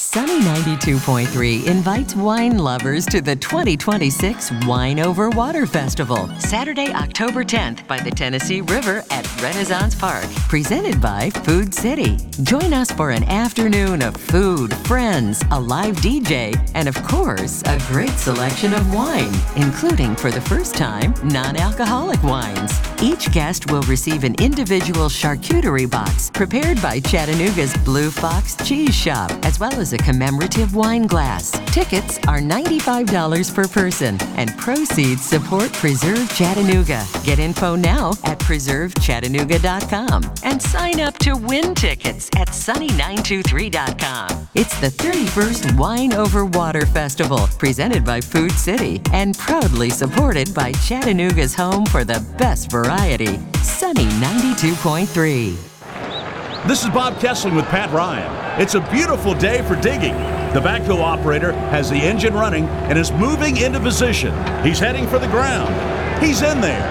Sunny 92.3 invites wine lovers to the 2026 Wine Over Water Festival, Saturday, October 10th by the Tennessee River at Renaissance Park, presented by Food City. Join us for an afternoon of food, friends, a live DJ, and of course, a great selection of wine, including for the first time, non-alcoholic wines. Each guest will receive an individual charcuterie box prepared by Chattanooga's Blue Fox Cheese Shop, as well as a commemorative wine glass. Tickets are $95 per person, and proceeds support Preserve Chattanooga. Get info now at preservechattanooga.com and sign up to win tickets at sunny923.com. It's the 31st Wine Over Water Festival, presented by Food City and proudly supported by Chattanooga's home for the best variety, Sunny 92.3. This is Bob Kessling with Pat Ryan. It's a beautiful day for digging. The backhoe operator has the engine running and is moving into position. He's heading for the ground. He's in there.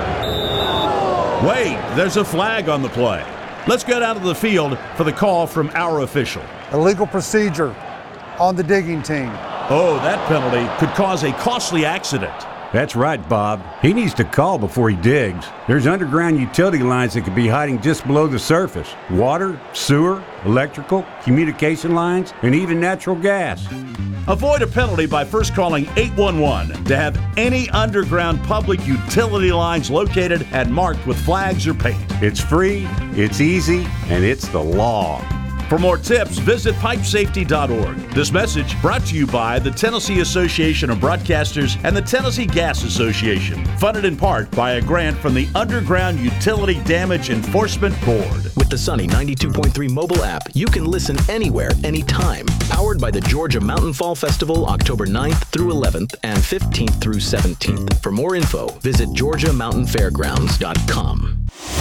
Wait, there's a flag on the play. Let's go down to the field for the call from our official. Illegal procedure on the digging team. Oh, that penalty could cause a costly accident. That's right, Bob. He needs to call before he digs. There's underground utility lines that could be hiding just below the surface. Water, sewer, electrical, communication lines, and even natural gas. Avoid a penalty by first calling 811 to have any underground public utility lines located and marked with flags or paint. It's free, it's easy, and it's the law. For more tips, visit pipesafety.org. This message brought to you by the Tennessee Association of Broadcasters and the Tennessee Gas Association, funded in part by a grant from the Underground Utility Damage Enforcement Board. With the Sunny 92.3 mobile app, you can listen anywhere, anytime. Powered by the Georgia Mountain Fall Festival, October 9th through 11th and 15th through 17th. For more info, visit GeorgiaMountainFairgrounds.com.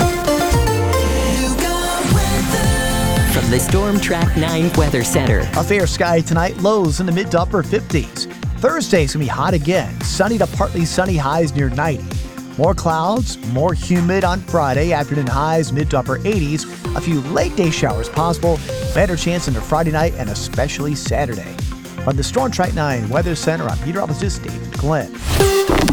From the Storm Track 9 Weather Center. A fair sky tonight, lows in the mid to upper 50s. Thursday's going to be hot again. Sunny to partly sunny, highs near 90. More clouds, more humid on Friday. Afternoon highs mid to upper 80s. A few late day showers possible. Better chance into Friday night and especially Saturday. From the Storm Track 9 Weather Center, I'm meteorologist David Glenn.